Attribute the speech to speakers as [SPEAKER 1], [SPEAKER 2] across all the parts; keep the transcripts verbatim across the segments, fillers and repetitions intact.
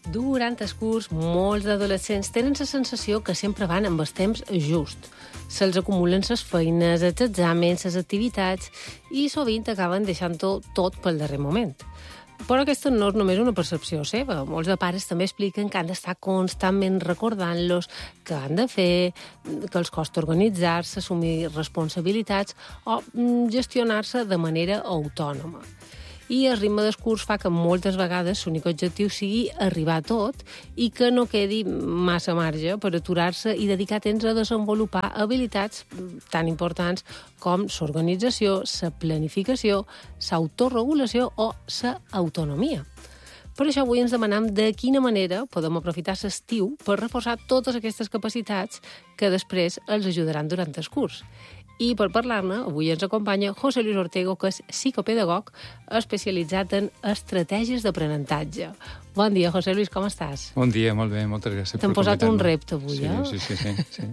[SPEAKER 1] Durant el curs, molts adolescents tenen la sensació que sempre van amb el temps just. Se'ls acumulen les feines, els exàmens, les activitats i sovint acaben deixant-ho tot pel darrer moment. Però aquesta no és només una percepció seva. Molts de pares també expliquen que han d'estar constantment recordant-los que han de fer, que els costa organitzar-se, assumir responsabilitats o gestionar-se de manera autònoma. I el ritme del curs fa que moltes vegades l'únic objectiu sigui arribar a tot i que no quedi massa marge per aturar-se i dedicar temps a desenvolupar habilitats tan importants com l'organització, la planificació, l'autoregulació o l'autonomia. Per això avui ens demanam de quina manera podem aprofitar l'estiu per reforçar totes aquestes capacitats que després els ajudaran durant el curs. I per parlar-ne, avui ens acompanya José Luis Ortego, que és psicopedagog especialitzat en estratègies d'aprenentatge. Bon dia, José Luis, com estàs?
[SPEAKER 2] Bon dia, molt bé, moltes gràcies.
[SPEAKER 1] T'han posat un repte avui,
[SPEAKER 2] sí,
[SPEAKER 1] eh?
[SPEAKER 2] Sí, sí, sí. sí.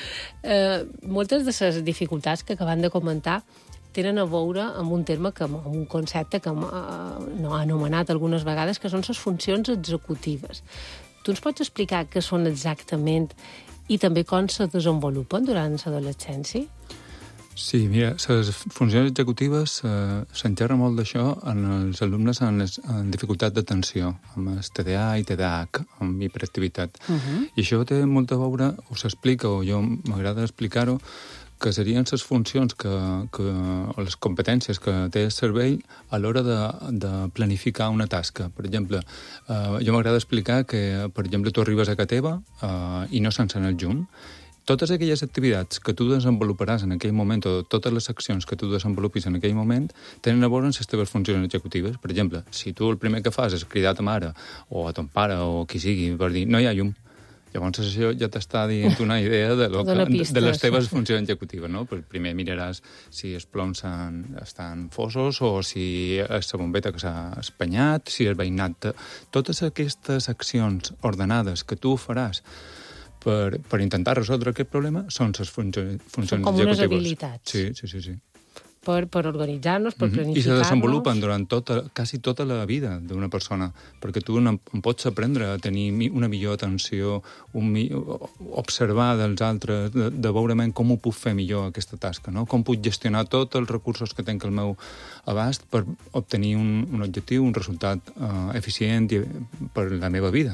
[SPEAKER 1] uh, moltes de les dificultats que acabem de comentar tenen a veure amb un terme, que, amb un concepte que uh, no ha anomenat algunes vegades, que són les funcions executives. Tu ens pots explicar què són exactament i també com se desenvolupen durant l'adolescència?
[SPEAKER 2] Sí, mira, les funcions executives eh, s'enxerra molt d'això en els alumnes en, les, en dificultat d'atenció, amb el T D A i T D A H, amb hiperactivitat. Uh-huh. I això té molt a veure, o s'explica, o jo m'agrada explicar-ho, que serien les funcions que, que, o les competències que té el cervell a l'hora de, de planificar una tasca. Per exemple, eh, jo m'agrada explicar que, per exemple, tu arribes a casa teva eh, i no s'encén el llum. Totes aquelles activitats que tu desenvoluparàs en aquell moment, o totes les accions que tu desenvolupis en aquell moment, tenen a veure amb les teves funcions executives. Per exemple, si tu el primer que fas és cridar a ta mare, o a ton pare, o qui sigui, per dir, no hi ha llum, llavors això ja t'està dient una idea de, lo que, de les teves funcions executives, no? Pues primer miraràs si els ploms estan fosos o si és la bombeta que s'ha espanyat, si el veïnat... Totes aquestes accions ordenades que tu faràs per, per intentar resoldre aquest problema són les funcions, funcions
[SPEAKER 1] com
[SPEAKER 2] executives.
[SPEAKER 1] Unes habilitats.
[SPEAKER 2] Sí, sí, sí. sí.
[SPEAKER 1] Per, per organitzar-nos, per planificar-nos.
[SPEAKER 2] I se desenvolupen durant tota, quasi tota la vida d'una persona, perquè tu en, en pots aprendre a tenir una millor atenció, un, observar dels altres, de, de veure com ho puc fer millor aquesta tasca, no? Com puc gestionar tots els recursos que tenc al meu abast per obtenir un, un objectiu, un resultat uh, eficient i, per la meva vida.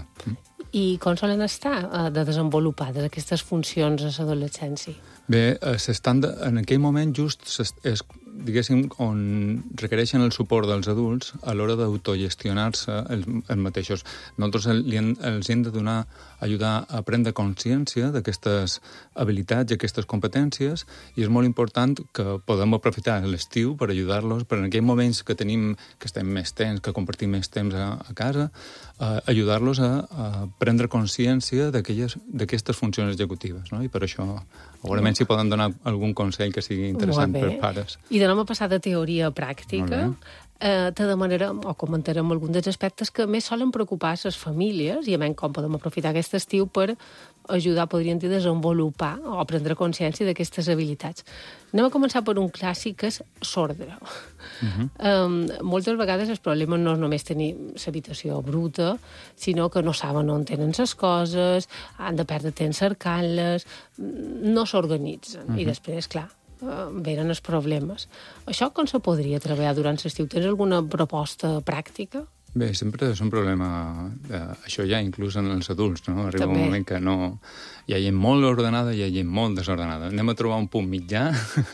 [SPEAKER 1] I com solen estar uh, de desenvolupades aquestes funcions a l'adolescència?
[SPEAKER 2] Bé, s'estan de, en aquell moment just és, diguéssim, on requereixen el suport dels adults a l'hora d'autogestionar-se els, els mateixos. Nosaltres els hem de donar, ajudar a prendre consciència d'aquestes habilitats i aquestes competències, i és molt important que podem aprofitar l'estiu per ajudar-los, per en aquells moments que tenim, que estem més temps, que compartim més temps a, a casa, a ajudar-los a, a prendre consciència d'aquestes funcions executives, no? I per això, segurament, si poden donar algun consell que sigui interessant per pares.
[SPEAKER 1] I d'anem a passar de teoria a pràctica. Eh, te demanarem o comentarem alguns dels aspectes que més solen preocupar les famílies i a menys com podem aprofitar aquest estiu per ajudar, podríem dir, a desenvolupar o prendre consciència d'aquestes habilitats. Anem a començar per un clàssic, que és l'ordre. Uh-huh. Um, moltes vegades el problema no és només tenir l'habitació bruta, sinó que no saben on tenen les coses, han de perdre temps cercant-les, no s'organitzen. Uh-huh. I després, clar, uh, venen els problemes. Això com se podria treballar durant l'estiu? Tens alguna proposta pràctica?
[SPEAKER 2] Bé, sempre és un problema, eh, això ja inclús en els adults, no? Arriba També. un moment que no... Hi ha gent molt ordenada i hi ha gent molt desordenada. Anem a trobar un punt mitjà,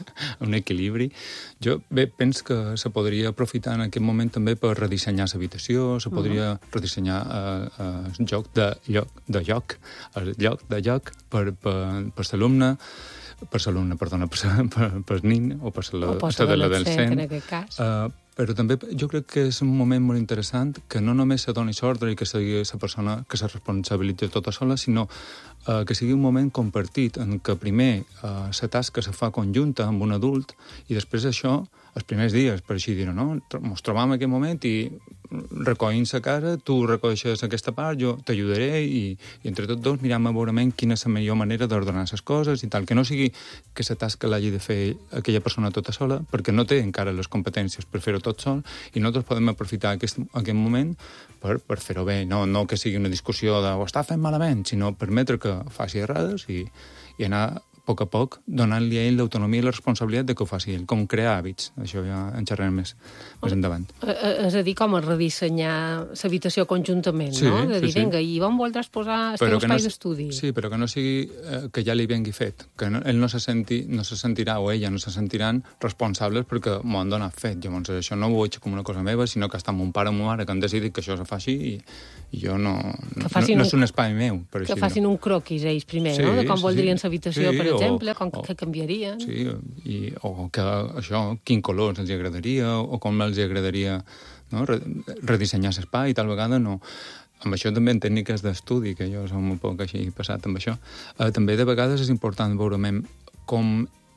[SPEAKER 2] un equilibri. Jo, bé, penso que se podria aprofitar en aquest moment també per redissenyar l'habitació, se podria uh -huh. redissenyar eh, eh, el joc de lloc, de lloc, el lloc de lloc per, per, per l'alumne, per l'alumne, perdona, per, per, per nin o per l'adolescent.
[SPEAKER 1] En aquest cas.
[SPEAKER 2] Uh, Però també jo crec que és un moment molt interessant que no només se doni ordre i que sigui la persona que se responsabilitzi tota sola, sinó eh, que sigui un moment compartit en què primer eh, la tasca se fa conjunta amb un adult i després això els primers dies, per així dir-ho, no? Ens trobam en aquest moment i recollint la casa, tu recolleixes aquesta part, jo t'ajudaré i, i entre tots dos mirem a veure quina és la millor manera d'ordenar les coses i tal, que no sigui que la tasca l'hagi de fer aquella persona tota sola, perquè no té encara les competències per fer-ho tot sol i nosaltres podem aprofitar aquest, aquest moment per, per fer-ho bé, no, no que sigui una discussió de ho està fent malament, sinó permetre que faci errades i, i anar a poc a poc, donant-li a ell l'autonomia i la responsabilitat de que ho faci ell, com crear hàbits. Això ja en xerrarem més, més endavant.
[SPEAKER 1] És a dir, com a redissenyar l'habitació conjuntament,
[SPEAKER 2] sí,
[SPEAKER 1] no? De dir,
[SPEAKER 2] sí, sí.
[SPEAKER 1] vinga, i on voldràs posar el teu espai
[SPEAKER 2] no,
[SPEAKER 1] d'estudi?
[SPEAKER 2] Sí, però que no sigui eh, que ja li vengui fet, que no, ell no se, senti, no se sentirà, o ella no se sentiran responsables perquè m'ho han donat fet. Llavors, això no ho veig com una cosa meva, sinó que està mon pare o mon mare que han decidit que això se fa així i, i jo no... No, no, no és un espai meu, per
[SPEAKER 1] així.
[SPEAKER 2] Que
[SPEAKER 1] facin un croquis ells primer,
[SPEAKER 2] sí,
[SPEAKER 1] no? De com
[SPEAKER 2] sí,
[SPEAKER 1] voldrien
[SPEAKER 2] sí.
[SPEAKER 1] l'habitació, sí, per exemple, com
[SPEAKER 2] o,
[SPEAKER 1] que canviarien.
[SPEAKER 2] Sí, i, o que això, quin color els agradaria, o com els agradaria, no? Redissenyar l'espai, i tal vegada no... Amb això també en tècniques d'estudi, que jo som un poc així passat amb això, eh, també de vegades és important veure com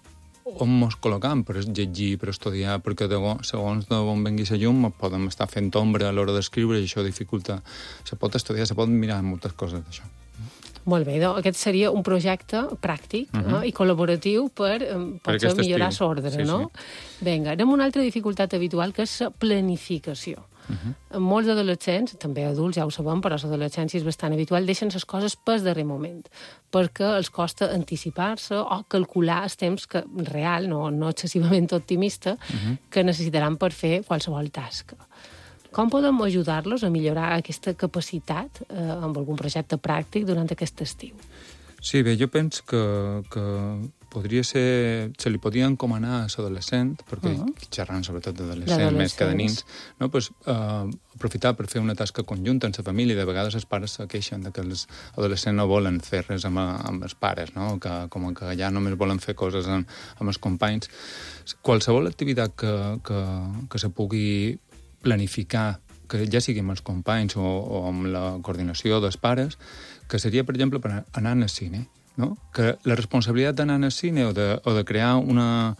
[SPEAKER 2] on mos col·locam per llegir, per estudiar, perquè de, segons d'on vengui la llum podem estar fent ombra a l'hora d'escriure i això dificulta. Se pot estudiar, se pot mirar moltes coses d'això.
[SPEAKER 1] Molt bé, doncs aquest seria un projecte pràctic uh -huh. eh, i col·laboratiu per, per potser millorar l'ordre,
[SPEAKER 2] sí,
[SPEAKER 1] no?
[SPEAKER 2] Sí.
[SPEAKER 1] Vinga, anem a una altra dificultat habitual, que és la planificació. Uh -huh. Molts adolescents, també adults, ja ho sabem, però l'adolescència és bastant habitual, deixen les coses pel darrer moment, perquè els costa anticipar-se o calcular el temps que, real, no, no excessivament optimista, uh -huh. que necessitaran per fer qualsevol tasca. Com podem ajudar-los a millorar aquesta capacitat eh, amb algun projecte pràctic durant aquest estiu?
[SPEAKER 2] Sí, bé, jo penso que, que podria ser... Se li podria encomanar a l'adolescent, perquè uh -huh. xerrant sobretot d'adolescents més que de nins, no? Pues, uh, aprofitar per fer una tasca conjunta en la família. De vegades els pares se queixen de que els adolescents no volen fer res amb, amb els pares, no? Que, com que ja només volen fer coses amb, amb els companys. Qualsevol activitat que, que, que se pugui planificar, que ja sigui amb els companys o, o amb la coordinació dels pares, que seria, per exemple, per anar al cine, no? Que la responsabilitat d'anar al cine o de, o de crear una...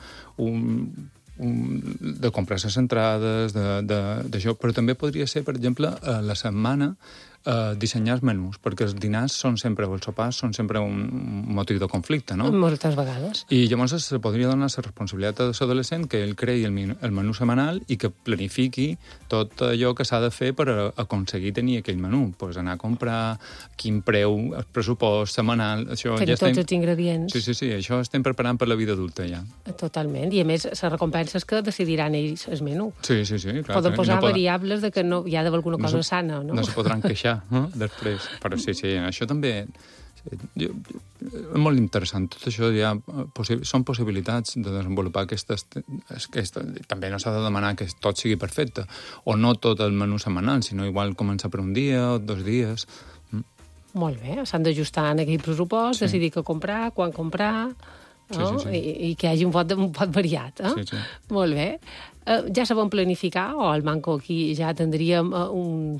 [SPEAKER 2] Un, un, de comprar les entrades, d'això, però també podria ser, per exemple, a la setmana Uh, dissenyar els menús, perquè els dinars són sempre, o els sopars són sempre un motiu de conflicte, no?
[SPEAKER 1] Moltes vegades.
[SPEAKER 2] I llavors se podria donar la responsabilitat a l'adolescent que ell creï el, menú, el menú setmanal i que planifiqui tot allò que s'ha de fer per a, aconseguir tenir aquell menú. Pues anar a comprar, quin preu, el pressupost setmanal... Això
[SPEAKER 1] Tenir
[SPEAKER 2] ja
[SPEAKER 1] tots
[SPEAKER 2] estem...
[SPEAKER 1] els ingredients.
[SPEAKER 2] Sí, sí, sí, això estem preparant per la vida adulta, ja.
[SPEAKER 1] Totalment. I, a més, les recompenses que decidiran ells el menú.
[SPEAKER 2] Sí, sí, sí. Clar,
[SPEAKER 1] poden posar
[SPEAKER 2] no poden...
[SPEAKER 1] variables de que no, hi ha d'haver alguna cosa
[SPEAKER 2] no se,
[SPEAKER 1] sana, no?
[SPEAKER 2] No se podran queixar no? Després. Però sí, sí, això també... Jo, és molt interessant. Tot això ja possi són possibilitats de desenvolupar aquestes... Aquesta, també no s'ha de demanar que tot sigui perfecte, o no tot el menú setmanal, sinó igual començar per un dia o dos dies. Mm.
[SPEAKER 1] Molt bé, s'han d'ajustar en aquell pressupost, sí. Decidir què comprar, quan comprar... No? Sí, sí, sí. I, i que hi hagi un pot, un pot variat. Eh?
[SPEAKER 2] Sí, sí.
[SPEAKER 1] Molt bé. Uh, ja sabem planificar, o al Manco aquí ja tindríem uh, un,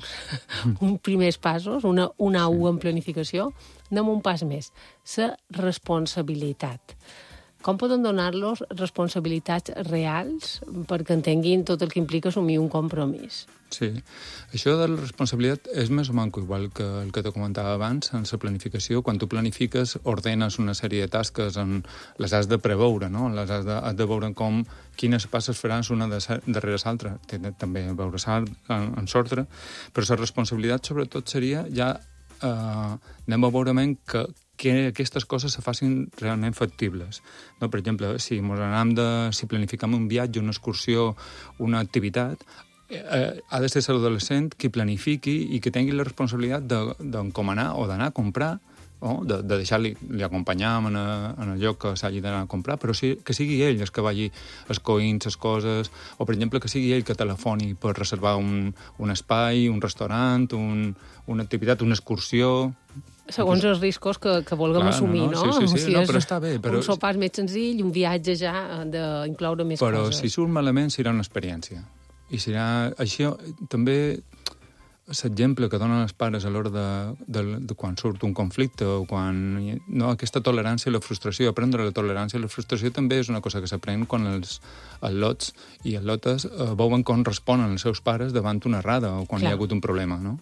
[SPEAKER 1] un primers passos, una, una sí. U en planificació. Anem un pas més. La responsabilitat. Com poden donar-los responsabilitats reals perquè entenguin tot el que implica assumir un compromís?
[SPEAKER 2] Sí. Això de la responsabilitat és més o manco igual que el que te comentava abans en la planificació. Quan tu planifiques, ordenes una sèrie de tasques, en, les has de preveure, no? Les has de, has de veure com quines passes faran una de, darrere l'altra. També veure en, en sordre. Però la responsabilitat, sobretot, seria ja eh, anem a veure que que aquestes coses se facin realment factibles. No? Per exemple, si, de, si planificam un viatge, una excursió, una activitat, eh, ha de ser l'adolescent qui planifiqui i que tingui la responsabilitat d'encomanar de, o d'anar a comprar, o de, de deixar-li li acompanyar en, a, en el lloc que s'hagi d'anar a comprar, però sí, que sigui ell el que vagi escoint les coses, o per exemple que sigui ell que telefoni per reservar un, un espai, un restaurant, un, una activitat, una excursió...
[SPEAKER 1] Segons els riscos que, que vulguem Clar, assumir, no?
[SPEAKER 2] no? Sí, sí, sí,
[SPEAKER 1] si
[SPEAKER 2] no, però està bé. Però...
[SPEAKER 1] Un sopar més senzill, un viatge ja d'incloure més
[SPEAKER 2] però
[SPEAKER 1] coses.
[SPEAKER 2] Però si surt malament serà una experiència. I serà... Això també... l'exemple que donen els pares a l'hora de, de, de quan surt un conflicte o quan... No, aquesta tolerància i la frustració, aprendre la tolerància i la frustració també és una cosa que s'aprèn quan els al·lots i al·lotes eh, veuen com responen els seus pares davant una errada o quan Clar. Hi ha hagut un problema, no?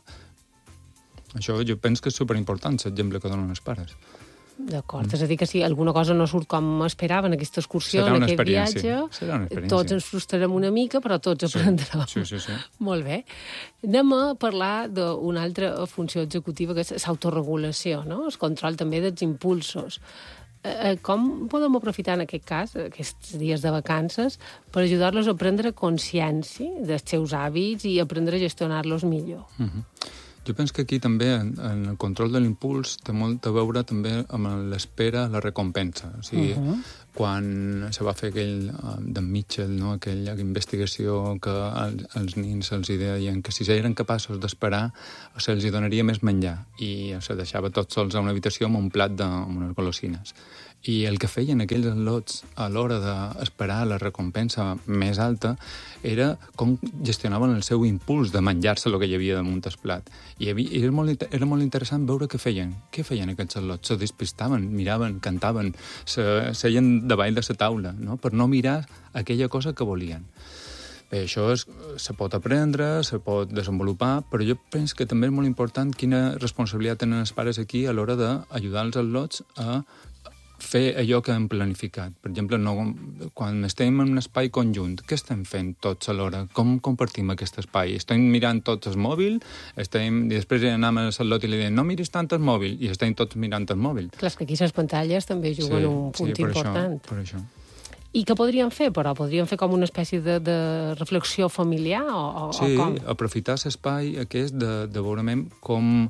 [SPEAKER 2] Això jo penso que és superimportant, l'exemple que donen els pares.
[SPEAKER 1] D'acord, mm. és a dir, que si alguna cosa no surt com esperaven, aquesta excursió, en aquest viatge, tots ens frustrarem una mica, però tots aprendrem.
[SPEAKER 2] Sí, sí, sí. sí.
[SPEAKER 1] Molt bé. Anem a parlar d'una altra funció executiva, que és l'autoregulació, no? El control també dels impulsos. Eh, com podem aprofitar, en aquest cas, aquests dies de vacances, per ajudar-los a prendre consciència dels seus hàbits i aprendre a gestionar-los millor?
[SPEAKER 2] Mm-hmm. Jo penso que aquí també en, en el control de l'impuls té molt a veure també amb l'espera, la recompensa. O sigui, uh-huh. quan se va fer aquell d'en Mitchell, no? aquella investigació que als, als nins se'ls deien que si eren capaços d'esperar se'ls donaria més menjar i se deixava tots sols a una habitació amb un plat de, amb unes golosines. I el que feien aquells al·lots a l'hora d'esperar la recompensa més alta era com gestionaven el seu impuls de menjar-se el que hi havia damunt el plat. I era molt, era molt interessant veure què feien. Què feien aquests al·lots? Se despistaven, miraven, cantaven, se seien davall de la taula, no? Per no mirar aquella cosa que volien. Bé, això es, se pot aprendre, se pot desenvolupar, però jo penso que també és molt important quina responsabilitat tenen els pares aquí a l'hora d'ajudar els al·lots a fer allò que hem planificat. Per exemple, no, quan estem en un espai conjunt, què estem fent tots alhora? Com compartim aquest espai? Estem mirant tots el mòbil? Estem... I després anem a l'al·lot i li diem no miris tant el mòbil, i estem tots mirant el mòbil.
[SPEAKER 1] Clar, que aquí les pantalles també juguen sí, un punt
[SPEAKER 2] sí, per
[SPEAKER 1] important.
[SPEAKER 2] Això, per això.
[SPEAKER 1] I què podríem fer, però? Podríem fer com una espècie de, de reflexió familiar? O, o,
[SPEAKER 2] sí,
[SPEAKER 1] o com?
[SPEAKER 2] aprofitar l'espai aquest de, de veure com...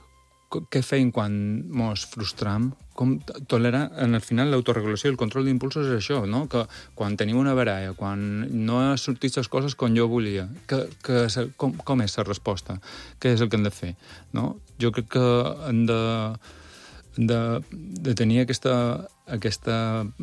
[SPEAKER 2] què feim quan mos frustram, com tolerar, en el final l'autoregulació i el control d'impulsos és això, no? Que quan tenim una baralla, quan no ha sortit les coses com jo volia, que, que, com, com és la resposta? Què és el que hem de fer? No? Jo crec que hem de, de, de tenir aquesta, aquesta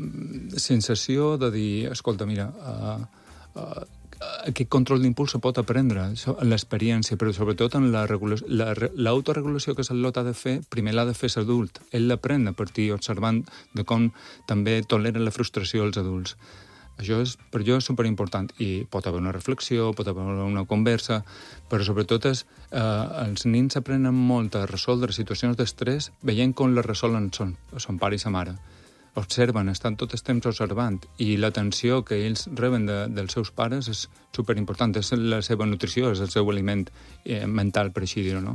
[SPEAKER 2] sensació de dir, escolta, mira, uh, uh, aquest control d'impuls se pot aprendre en l'experiència, però sobretot en l'autoregulació que l'al·lot ha de fer, primer l'ha de fer l'adult. Ell l'aprèn a partir observant de com també tolera la frustració als adults. Això és, per jo és superimportant. I pot haver una reflexió, pot haver una conversa, però sobretot és, eh, els nins aprenen molt a resoldre situacions d'estrès veient com les resolen son, son pare i sa mare. Observen, estan tot el temps observant, i l'atenció que ells reben de, dels seus pares és superimportant, és la seva nutrició, és el seu aliment eh, mental, per així dir-ho, no?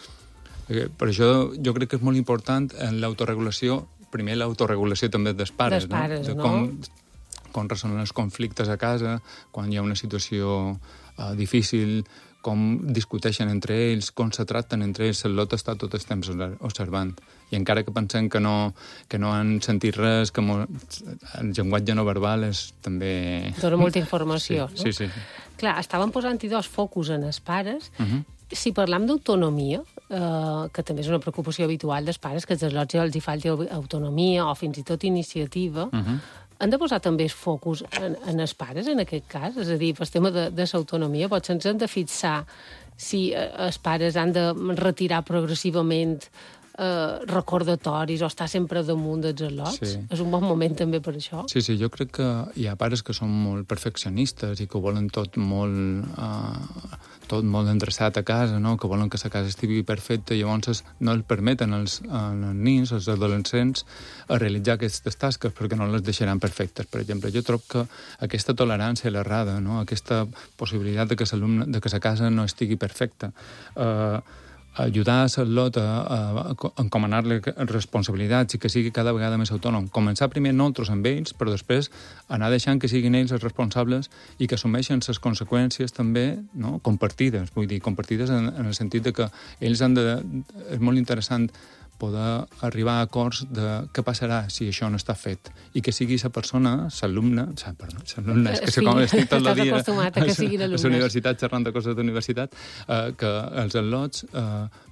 [SPEAKER 2] Eh, per això jo crec que és molt important en l'autoregulació, primer l'autoregulació també dels pares,
[SPEAKER 1] dels pares,
[SPEAKER 2] no? De
[SPEAKER 1] no?
[SPEAKER 2] com, com resolen els conflictes a casa, quan hi ha una situació eh, difícil, com discuteixen entre ells, com se tracten entre ells, l'al·lot està tot el temps observant. I encara que pensem que no, que no han sentit res, que mo... el llenguatge no verbal és també...
[SPEAKER 1] Dona molta informació,
[SPEAKER 2] sí,
[SPEAKER 1] no?
[SPEAKER 2] Sí, sí, sí.
[SPEAKER 1] Clar, estàvem posant-hi dos focus en els pares.
[SPEAKER 2] Uh-huh.
[SPEAKER 1] Si parlam d'autonomia, eh, que també és una preocupació habitual dels pares, que als al·lots els hi falti autonomia o fins i tot iniciativa, uh-huh. han de posar també el focus en, en els pares, en aquest cas? És a dir, pel tema de, de l'autonomia, potser ens hem de fixar si eh, els pares han de retirar progressivament eh, recordatoris o estar sempre damunt dels al·lots? Sí. És un bon moment també per això?
[SPEAKER 2] Sí, sí, jo crec que hi ha pares que són molt perfeccionistes i que ho volen tot molt... Eh, tot molt endreçat a casa, no? Que volen que la casa estigui perfecta i llavors no els permeten als, als nins, als adolescents, a realitzar aquestes tasques perquè no les deixaran perfectes. Per exemple, jo trobo que aquesta tolerància a l'errada, no? Aquesta possibilitat de que l'alumne, de que la casa no estigui perfecta, eh, ajudar a l'al·lot a, a, a encomanar-li responsabilitats i que sigui cada vegada més autònom. Començar primer nosaltres amb ells, però després anar deixant que siguin ells els responsables i que assumeixen les conseqüències també, no? Compartides, vull dir, compartides en, en el sentit de que ells han de... És molt interessant poder arribar a acords de què passarà si això no està fet i que sigui la persona, l'alumne, perdó, l'alumne, és que sé com estic tot el dia
[SPEAKER 1] a, a la universitat
[SPEAKER 2] xerrant de coses d'universitat, eh, que els al·lots eh,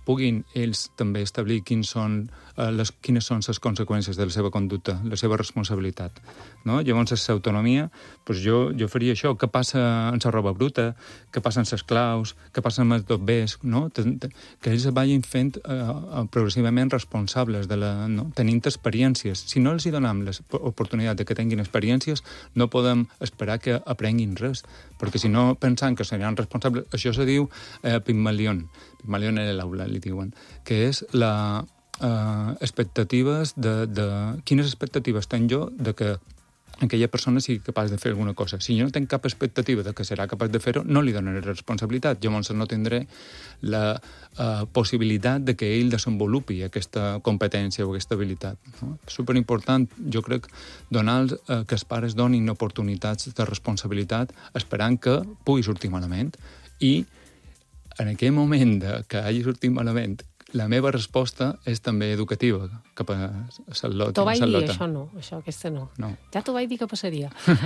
[SPEAKER 2] puguin ells també establir quins són, eh, les, quines són les conseqüències de la seva conducta, la seva responsabilitat. No? Llavors, la autonomia, doncs jo, jo faria això. Què passa amb la roba bruta? Què passa amb les claus? Què passa amb els dobbers? No? Que ells vagin fent eh, progressivament responsables, de la, no? tenint experiències. Si no els hi donem l'oportunitat de que tinguin experiències, no podem esperar que aprenguin res, perquè si no pensant que seran responsables, això se diu eh, Pygmalion, Pygmalion en l'aula, li diuen, que és la eh, expectatives de, de... Quines expectatives tenc jo de que aquella persona sigui capaç de fer alguna cosa. Si jo no tinc cap expectativa de que serà capaç de fer-ho, no li donaré responsabilitat. Llavors no tindré la uh, possibilitat de que ell desenvolupi aquesta competència o aquesta habilitat. No? És superimportant, jo crec, donar uh, que els pares donin oportunitats de responsabilitat esperant que pugui sortir malament. I en aquell moment de que hagi sortit malament, la meva resposta és també educativa, cap a Salot.
[SPEAKER 1] T'ho vaig dir, això no, això, aquesta no.
[SPEAKER 2] no.
[SPEAKER 1] Ja t'ho vaig dir que passaria.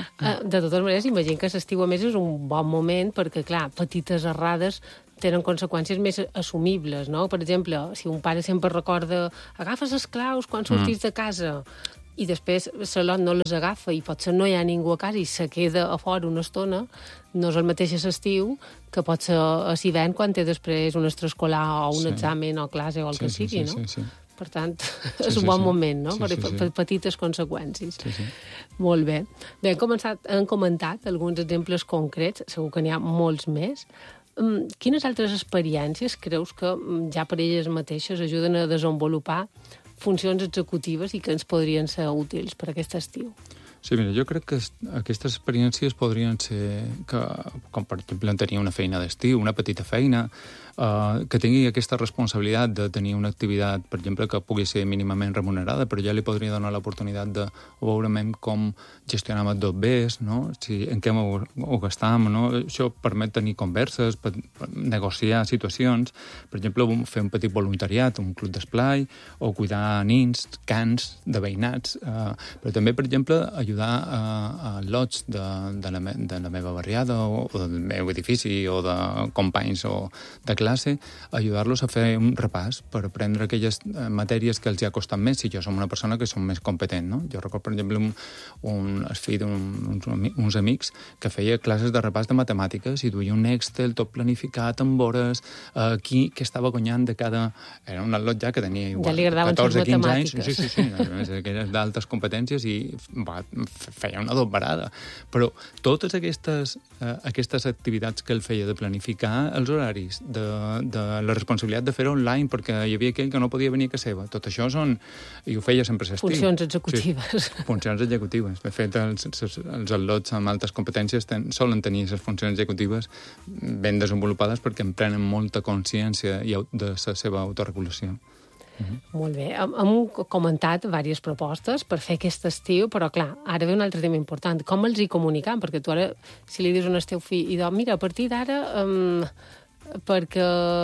[SPEAKER 1] De totes maneres, imagino que l'estiu a més és un bon moment perquè, clar, petites errades tenen conseqüències més assumibles, no? Per exemple, si un pare sempre recorda agafes les claus quan sortís mm. de casa i després Salot no les agafa i potser no hi ha ningú a casa i se queda a fora una estona, no és el mateix a l'estiu que pot ser a l'hivern quan té després un extraescolar o un sí. examen o classe o el
[SPEAKER 2] sí,
[SPEAKER 1] que sigui,
[SPEAKER 2] sí,
[SPEAKER 1] no?
[SPEAKER 2] Sí, sí.
[SPEAKER 1] Per tant,
[SPEAKER 2] sí,
[SPEAKER 1] és un
[SPEAKER 2] sí,
[SPEAKER 1] bon
[SPEAKER 2] sí.
[SPEAKER 1] moment, no?
[SPEAKER 2] Sí,
[SPEAKER 1] per,
[SPEAKER 2] sí, sí.
[SPEAKER 1] per petites conseqüències.
[SPEAKER 2] Sí, sí.
[SPEAKER 1] Molt bé. Bé, hem, començat, hem comentat alguns exemples concrets, segur que n'hi ha molts més. Quines altres experiències creus que ja per elles mateixes ajuden a desenvolupar funcions executives i que ens podrien ser útils per aquest estiu?
[SPEAKER 2] Sí, mira, jo crec que aquestes experiències podrien ser, que, com per exemple tenir una feina d'estiu, una petita feina, uh, que tingui aquesta responsabilitat de tenir una activitat, per exemple, que pugui ser mínimament remunerada, però ja li podria donar l'oportunitat de veure com gestionam els dobbers, no? Si, en què ho, ho gastam, no? Això permet tenir converses, per, per negociar situacions, per exemple, fer un petit voluntariat, un club d'esplai, o cuidar nins, cans de veïnats, uh, però també, per exemple, ajudar a, a lots de, de, la, me, de la meva barriada o, o del meu edifici o de companys o de classe, ajudar-los a fer un repàs per aprendre aquelles matèries que els hi ha costat més si jo som una persona que som més competent, no? Jo recordo, per exemple, un, un el fill d'uns uns amics que feia classes de repàs de matemàtiques i duia un Excel tot planificat amb hores, eh, qui que estava guanyant de cada... Era un atlot ja que tenia igual,
[SPEAKER 1] ja li agradaven
[SPEAKER 2] catorze
[SPEAKER 1] les
[SPEAKER 2] quinze anys.
[SPEAKER 1] matemàtiques.
[SPEAKER 2] Sí, sí, sí, que era d'altes competències i va, feia una dobbarada. Però totes aquestes, eh, aquestes activitats que ell feia de planificar els horaris, de, de la responsabilitat de fer-ho online perquè hi havia aquell que no podia venir a casa seva, tot això són... I ho feia sempre a l'estiu.
[SPEAKER 1] Funcions executives.
[SPEAKER 2] Sí, funcions executives. De fet, els, els, els atlots amb altes competències ten, solen tenir les funcions executives ben desenvolupades perquè en prenen molta consciència de la seva autorregulació.
[SPEAKER 1] Uh-huh. Molt bé. Hem, hem comentat diverses propostes per fer aquest estiu, però clar, ara ve un altre tema important. Com els hi comunicam? Perquè tu ara, si li dius al teu fill, i doncs, mira, a partir d'ara, um, perquè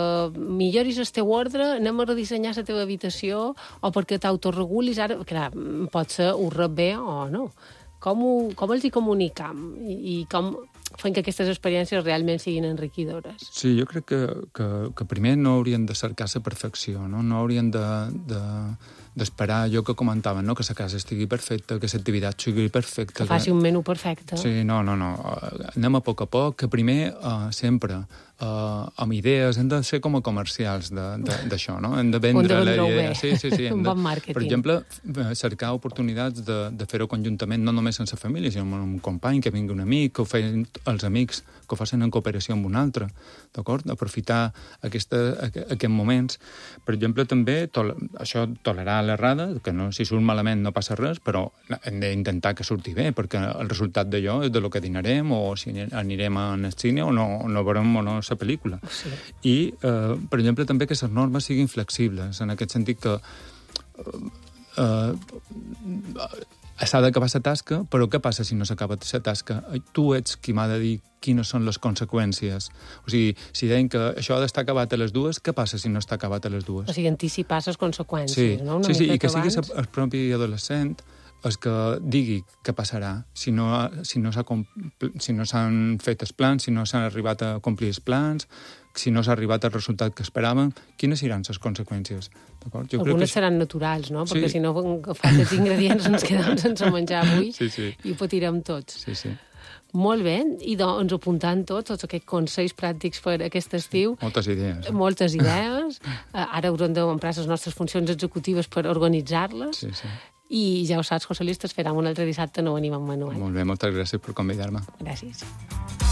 [SPEAKER 1] milloris el teu ordre, anem a redissenyar la teva habitació, o perquè t'autoregulis, ara, clar, pot ser ho rep bé o no. Com, ho, com els hi comunicam? I, i com fent que aquestes experiències realment siguin enriquidores?
[SPEAKER 2] Sí, jo crec que, que, que primer no haurien de cercar la perfecció, no, no haurien de, de, d'esperar allò que comentaven, no? Que la casa estigui perfecta, que l'activitat sigui perfecta.
[SPEAKER 1] Que faci
[SPEAKER 2] que...
[SPEAKER 1] un menú perfecte.
[SPEAKER 2] Sí, no, no, no. Anem a poc a poc, que primer, uh, sempre, uh, amb idees, hem de ser com a comercials d'això, no? Hem de vendre la idea. Sí, sí, sí.
[SPEAKER 1] Un
[SPEAKER 2] de,
[SPEAKER 1] bon màrqueting.
[SPEAKER 2] Per exemple, cercar oportunitats de, de fer-ho conjuntament, no només sense família, sinó amb un company, que vingui un amic, que ho feien els amics, que ho facin en cooperació amb un altre, d'acord? Aprofitar aquesta, aquests moments. Per exemple, també, tol això, tolerar l'errada, que no, si surt malament no passa res, però hem d'intentar que surti bé, perquè el resultat d'allò és de lo que dinarem, o si anirem al cine, o no, no veurem o no la pel·lícula.
[SPEAKER 1] Sí.
[SPEAKER 2] I, eh, per exemple, també que les normes siguin flexibles, en aquest sentit que eh, eh, s'ha d'acabar la tasca, però què passa si no s'acaba la tasca? Tu ets qui m'ha de dir quines són les conseqüències. O sigui, si deien que això ha d'estar acabat a les dues, què passa si no està acabat a les dues?
[SPEAKER 1] O sigui, anticipar les conseqüències,
[SPEAKER 2] sí.
[SPEAKER 1] no? Una
[SPEAKER 2] sí, sí,
[SPEAKER 1] mica
[SPEAKER 2] i que sigui
[SPEAKER 1] abans...
[SPEAKER 2] el propi adolescent és que digui què passarà si no, si no s'han si no fet els plans, si no s'han arribat a complir els plans, si no s'ha arribat al resultat que esperàvem, quines seran les conseqüències? Jo
[SPEAKER 1] Algunes
[SPEAKER 2] que...
[SPEAKER 1] seran naturals, no? Perquè
[SPEAKER 2] sí.
[SPEAKER 1] si no agafar aquests ingredients ens quedem sense menjar avui
[SPEAKER 2] sí, sí.
[SPEAKER 1] i ho patirem tots.
[SPEAKER 2] Sí, sí.
[SPEAKER 1] Molt bé, i doncs ens apuntant tots, tots aquests consells pràctics per aquest estiu.
[SPEAKER 2] Moltes idees. Eh?
[SPEAKER 1] Moltes idees. Ara haurem d'emprar les nostres funcions executives per organitzar-les.
[SPEAKER 2] Sí, sí.
[SPEAKER 1] I ja ho saps, José Luis, t'esperem un altre dissabte, no venim amb Manuel.
[SPEAKER 2] Molt bé, moltes gràcies per convidar-me.
[SPEAKER 1] Gràcies.